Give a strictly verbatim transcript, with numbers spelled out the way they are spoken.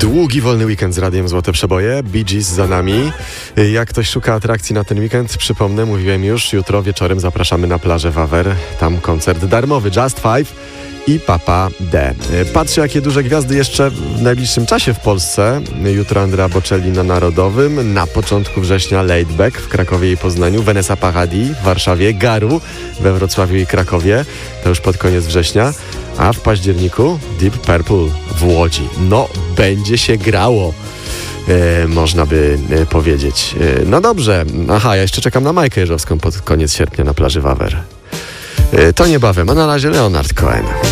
Długi, wolny weekend z Radiem Złote Przeboje. Bee Gees za nami. Jak ktoś szuka atrakcji na ten weekend, przypomnę, mówiłem już, jutro wieczorem zapraszamy na plażę Wawer. Tam koncert darmowy Just Five i Papa D. Patrzę, jakie duże gwiazdy jeszcze w najbliższym czasie w Polsce. Jutro Andrea Bocelli na Narodowym, na początku września Laidback w Krakowie i Poznaniu, Vanessa Paradis w Warszawie, Garu we Wrocławiu i Krakowie, to już pod koniec września, a w październiku Deep Purple w Łodzi. No, będzie się grało. E, można by e, powiedzieć. E, no dobrze, aha, ja jeszcze czekam na Majkę Jeżowską pod koniec sierpnia na plaży Wawer. E, to niebawem, a na razie Leonard Cohen.